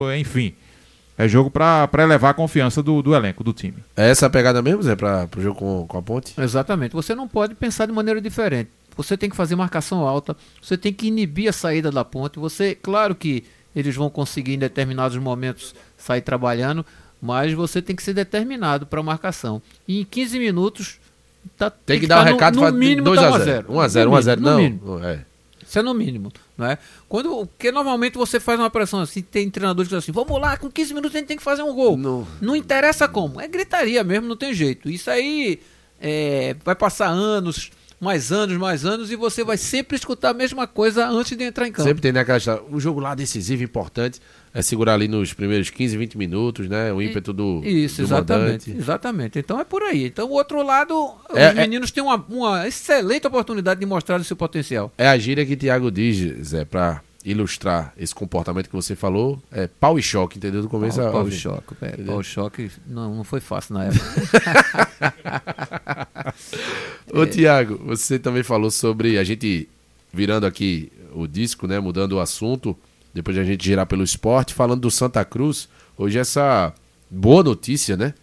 enfim. É jogo para elevar a confiança do elenco, do time. É essa a pegada mesmo, Zé, para o jogo com a Ponte? Exatamente. Você não pode pensar de maneira diferente. Você tem que fazer marcação alta, você tem que inibir a saída da Ponte. Claro que eles vão conseguir em determinados momentos sair trabalhando, mas você tem que ser determinado para a marcação. E em 15 minutos tem que dar o recado no mínimo 2-0. 1-0, não. Isso é no mínimo, não é? Porque normalmente você faz uma pressão assim, tem treinadores que dizem assim, vamos lá, com 15 minutos a gente tem que fazer um gol. Não interessa como, é gritaria mesmo, não tem jeito. Isso aí vai passar anos, mais anos, e você vai sempre escutar a mesma coisa antes de entrar em campo. Sempre tem, né, aquela história, um jogo lá decisivo, importante, é segurar ali nos primeiros 15, 20 minutos, né, o ímpeto do mandante. Exatamente, então é por aí. Então o outro lado, os meninos têm uma excelente oportunidade de mostrar o seu potencial. É a gíria que Thiago diz, Zé, pra ilustrar esse comportamento que você falou, é pau e choque, entendeu? Do começo pau e choque, pau e choque não foi fácil na época. Ô Thiago, você também falou sobre a gente virando aqui o disco, né, mudando o assunto, depois de a gente girar pelo esporte, falando do Santa Cruz, hoje essa boa notícia, né,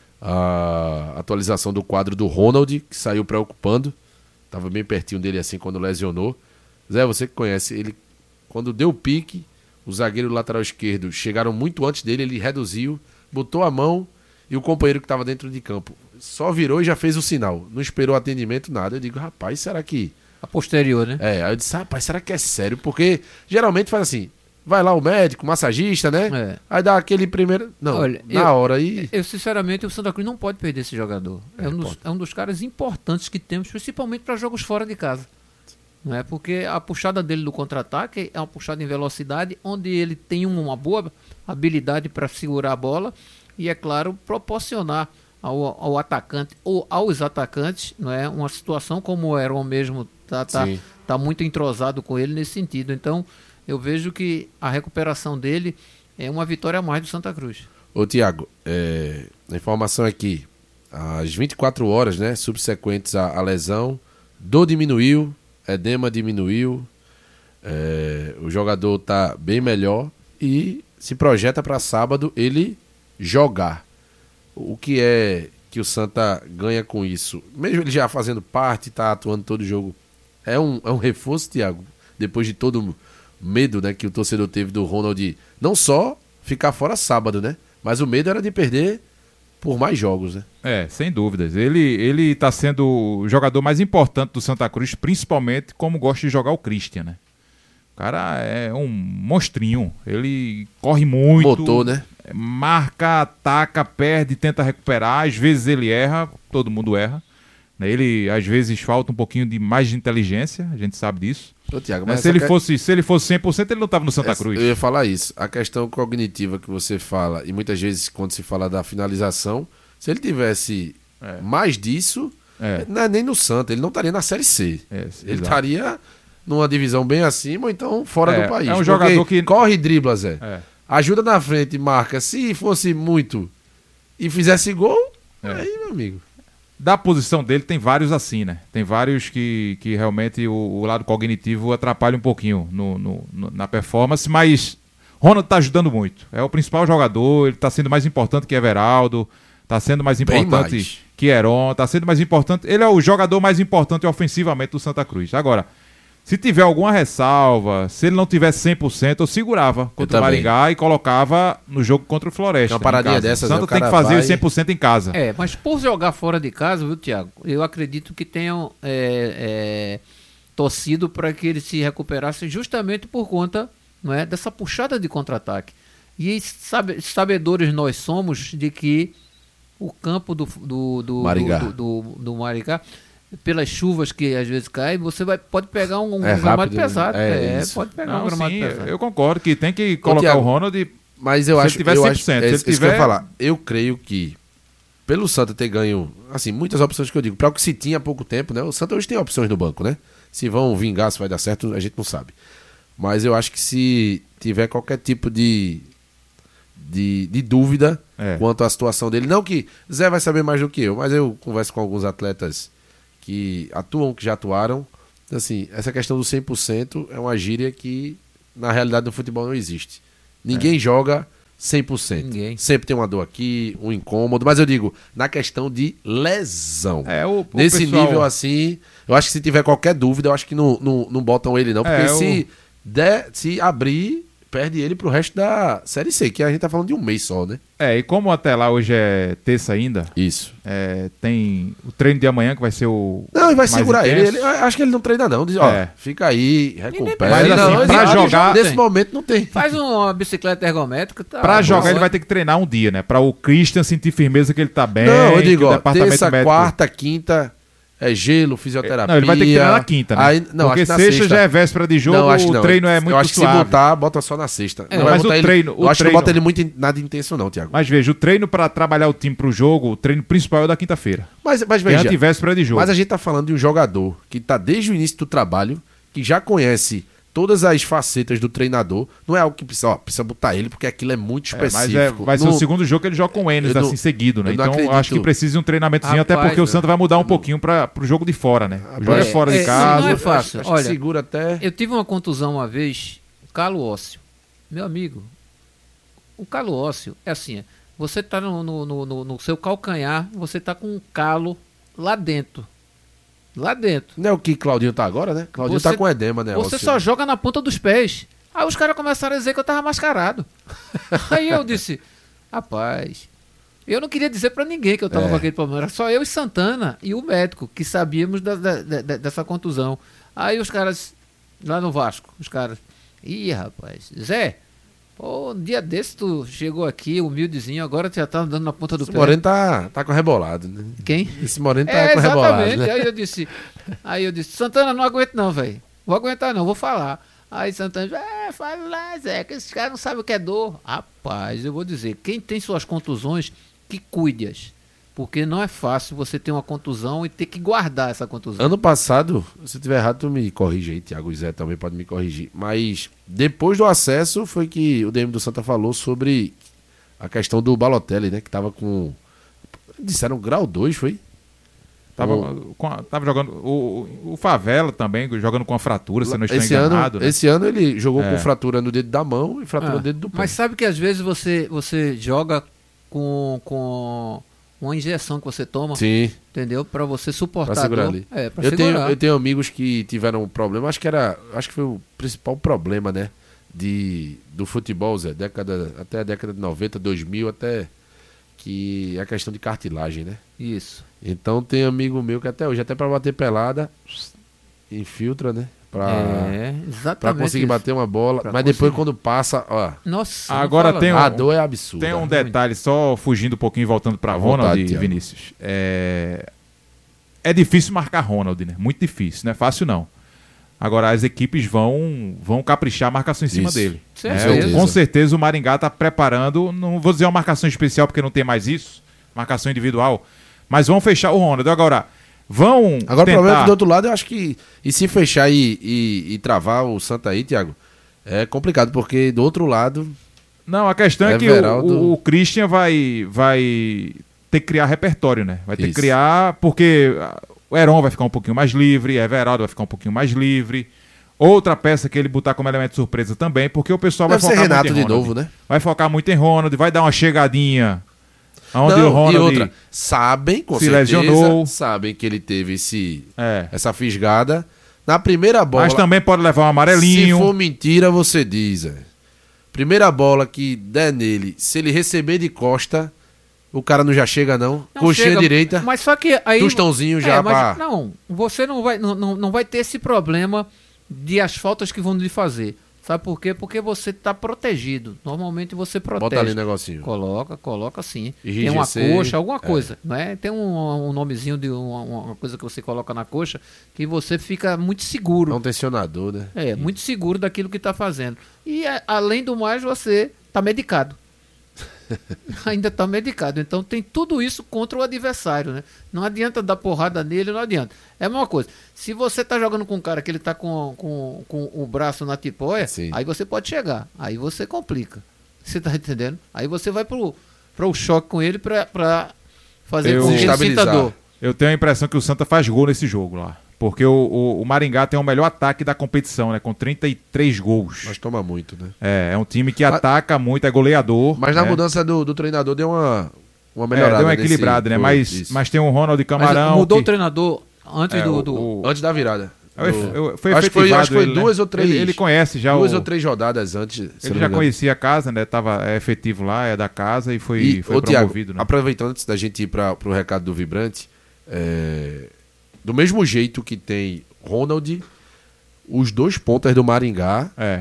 a atualização do quadro do Ronald, que saiu preocupando, estava bem pertinho dele assim quando lesionou. Zé, você que conhece, ele quando deu o pique, o zagueiro e o lateral esquerdo chegaram muito antes dele, ele reduziu, botou a mão e o companheiro que estava dentro de campo só virou e já fez o sinal. Não esperou atendimento, nada. Eu digo, rapaz, será que... A posterior, né? Aí eu disse, rapaz, será que é sério? Porque geralmente faz assim, vai lá o médico, o massagista, né? Aí dá aquele primeiro... Não, olha, hora aí... Eu, sinceramente, o Santa Cruz não pode perder esse jogador. É um dos caras importantes que temos, principalmente para jogos fora de casa. Não é? Porque a puxada dele do contra-ataque é uma puxada em velocidade, onde ele tem uma boa habilidade para segurar a bola e, é claro, proporcionar ao atacante ou aos atacantes, não é, uma situação como o Heron mesmo tá muito entrosado com ele nesse sentido. Então, eu vejo que a recuperação dele é uma vitória a mais do Santa Cruz. Ô Thiago, a informação aqui, às 24 horas, né, subsequentes à lesão, dor diminuiu, edema diminuiu, o jogador está bem melhor e se projeta para sábado ele jogar. O que é que o Santa ganha com isso? Mesmo ele já fazendo parte, está atuando todo jogo, é um reforço, Thiago, depois de todo o medo, né, que o torcedor teve do Ronald, não só ficar fora sábado, né, mas o medo era de perder por mais jogos, né? Sem dúvidas. Ele tá sendo o jogador mais importante do Santa Cruz, principalmente como gosta de jogar o Christian, né? O cara é um monstrinho. Ele corre muito. Motor, né? Marca, ataca, perde, tenta recuperar. Às vezes ele erra, todo mundo erra. Ele, às vezes, falta um pouquinho de mais de inteligência, a gente sabe disso. Ô, Thiago, mas se ele fosse 100%, ele não estava no Santa Cruz. Eu ia falar isso. A questão cognitiva que você fala, e muitas vezes quando se fala da finalização, se ele tivesse mais disso, não é nem no Santa, ele não estaria na Série C. Ele estaria numa divisão bem acima ou então fora do país. É um jogador que corre e dribla, Zé. Ajuda na frente, marca. Se fosse muito e fizesse gol, aí, meu amigo. Da posição dele tem vários assim, né? Tem vários que realmente o lado cognitivo atrapalha um pouquinho na performance, mas Ronald tá ajudando muito. É o principal jogador, ele tá sendo mais importante que Everaldo, tá sendo mais importante que Heron, tá sendo mais importante. Ele é o jogador mais importante ofensivamente do Santa Cruz. Agora, se tiver alguma ressalva, se ele não tivesse 100%, eu segurava contra o Maringá e colocava no jogo contra o Floresta. Uma paradinha dessas, o Santa tem que fazer os 100% em casa. Mas por jogar fora de casa, viu, Thiago? Eu acredito que tenham torcido para que ele se recuperasse justamente por conta, não é, dessa puxada de contra-ataque. E sabedores nós somos de que o campo do Maringá, pelas chuvas que às vezes caem, você pode pegar um gramado pesado. Pode pegar um gramado pesado. Eu concordo que tem que colocar o Ronald, mas eu acho se ele tiver 100%. Se ele tiver... Isso que eu ia falar. Eu creio que, pelo Santa ter ganho, assim, muitas opções que eu digo, para o que se tinha há pouco tempo, né? O Santa hoje tem opções no banco, né? Se vão vingar, se vai dar certo, a gente não sabe. Mas eu acho que se tiver qualquer tipo de dúvida quanto à situação dele, não que Zé vai saber mais do que eu, mas eu converso com alguns atletas que atuam, que já atuaram, assim, essa questão do 100% é uma gíria que na realidade do futebol não existe. Ninguém joga 100%. Ninguém. Sempre tem uma dor aqui, um incômodo. Mas eu digo, na questão de lesão. Nesse pessoal... nível assim, eu acho que se tiver qualquer dúvida, eu acho que não botam ele não. Porque se abrir, perde ele pro resto da Série C, que a gente tá falando de um mês só, né? E como até lá hoje é terça ainda, Isso. tem o treino de amanhã que vai ser o Não, e vai mais segurar intenso. ele. Acho que ele não treina não. Diz, ó, fica aí, recupera. Mas, assim, não, pra jogar... Nesse momento não tem. Faz uma bicicleta ergométrica. Tá, Pra jogar ele vai ter que treinar um dia, né? Pra o Christian sentir firmeza que ele tá bem. Não, eu digo, que o ó, departamento terça, médico... quarta, quinta, gelo, fisioterapia. Não, ele vai ter que treinar na quinta, né? Aí, não, porque acho que na sexta sexta já é véspera de jogo, não. o treino é muito Eu acho que suave. se botar, bota só na sexta. Não vai mas botar o treino... eu acho que não bota ele muito nada intenso não, Thiago. Mas veja, o treino pra trabalhar o time pro jogo, o treino principal é o da quinta-feira. Mas É veja, antivéspera de jogo. mas a gente tá falando de um jogador que tá desde o início do trabalho, que já conhece todas as facetas do treinador. Não é algo que precisa botar ele, porque aquilo é muito específico. Vai ser o segundo jogo que ele joga com o Enes, assim, seguido, né? Então acho que precisa de um treinamentozinho, até porque o Santa vai mudar um pouquinho pro jogo de fora, né? O jogo é fora de casa. Não é fácil. Acho Olha, que segura até... eu tive uma contusão uma vez, calo ósseo. Meu amigo, o calo ósseo é assim, você tá no seu calcanhar, você tá com um calo lá dentro. Lá dentro. Não é o que Claudinho tá agora, né? Claudinho tá com edema, né? Você só joga na ponta dos pés. Aí os caras começaram a dizer que eu tava mascarado. Aí eu disse, rapaz, eu não queria dizer pra ninguém que eu tava com aquele problema. Era só eu e Santana e o médico que sabíamos dessa contusão. Aí os caras, lá no Vasco, os caras, ih, rapaz, Zé, pô, um dia desse tu chegou aqui, humildezinho, agora tu já tá andando na ponta do Esse pé. Moreno tá com rebolado, né? Quem? Esse Moreno tá com rebolado, exatamente. né? Aí eu disse, Santana, não aguento não, velho. Vou aguentar não, vou falar. Aí Santana disse, fala lá, Zé, que esses caras não sabem o que é dor. Rapaz, eu vou dizer, quem tem suas contusões, que cuide-as. Porque não é fácil você ter uma contusão e ter que guardar essa contusão. Ano passado, se eu tiver errado, tu me corrige aí, Thiago, e Zé também pode me corrigir. Mas depois do acesso foi que o DM do Santa falou sobre a questão do Balotelli, né? Que tava com... Disseram grau 2, foi? Tava jogando... O Favela também, jogando com a fratura, se não estou enganado. Né? Esse ano ele jogou com fratura no dedo da mão e fratura no dedo do pé. Mas sabe que às vezes você joga com uma injeção que você toma, sim, entendeu? Para você suportar pra segurar a dor. ali. Pra segurar. Eu tenho amigos que tiveram um problema, acho que foi o principal problema, né? Do futebol, Zé, até a década de 90, 2000, até que é a questão de cartilagem, né? Isso. Então tem amigo meu que até hoje, até para bater pelada, infiltra, né? Exatamente. Pra conseguir isso. bater uma bola, Pra mas depois conseguir. quando passa, ó. Nossa, agora tem a dor é absurda. Tem um detalhe, só fugindo um pouquinho e voltando para Ronald e Vinícius. É difícil marcar Ronald, né? Muito difícil, não é fácil não. Agora as equipes vão caprichar a marcação em cima dele. Com certeza o Maringá está preparando, não vou dizer uma marcação especial porque não tem mais isso, marcação individual, mas vão fechar o Ronald. Agora o problema é que do outro lado eu acho que e se fechar e travar o Santa aí, Thiago, é complicado, porque do outro lado... Não, a questão é que o Christian vai ter que criar repertório, né? Vai ter que criar, porque o Heron vai ficar um pouquinho mais livre, Everaldo vai ficar um pouquinho mais livre. Outra peça que ele botar como elemento surpresa também, porque o pessoal vai focar Renato muito em de Ronald. novo, né? Vai focar muito em Ronald, vai dar uma chegadinha. Onde não, o Ronald e outra, sabem, com se certeza, lesionou. Sabem que ele teve essa fisgada. Na primeira bola... Mas também pode levar um amarelinho. Se for mentira, você diz. Primeira bola que der nele, se ele receber de costa, o cara não já chega não. Coxinha chega, direita, mas só que aí, tostãozinho já pra... Não, você não vai ter esse problema de as faltas que vão lhe fazer. Sabe por quê? Porque você está protegido. Normalmente você protege. Bota ali o negocinho. Coloca sim. IGC, tem uma coxa, alguma coisa. Não é? Tem um nomezinho de uma coisa que você coloca na coxa que você fica muito seguro. É um tensionador, né? Muito seguro daquilo que está fazendo. E além do mais, você está medicado. Ainda está medicado. Então tem tudo isso contra o adversário, né? Não adianta dar porrada nele, não adianta. É a mesma coisa. Se você está jogando com um cara que ele está com o braço na tipóia, aí você pode chegar. Aí você complica. Você está entendendo? Aí você vai pro choque com ele para fazer com que ele sinta dor. Eu tenho a impressão que o Santa faz gol nesse jogo lá. Porque o Maringá tem o melhor ataque da competição, né? Com 33 gols. Mas toma muito, né? É um time que ataca muito, é goleador. Mas na mudança do treinador deu uma melhorada. Deu uma equilibrada, né? Mas tem o Ronald Camarão. Mas mudou o treinador antes antes da virada. Foi acho que foi 2 ou 3. Ele conhece já 2 ou 3 rodadas antes. Ele já conhecia a casa, né? Tava efetivo lá, é da casa e foi promovido. Thiago, né? Aproveitando antes da gente ir para o recado do Vibrante, do mesmo jeito que tem Ronald, os 2 pontas do Maringá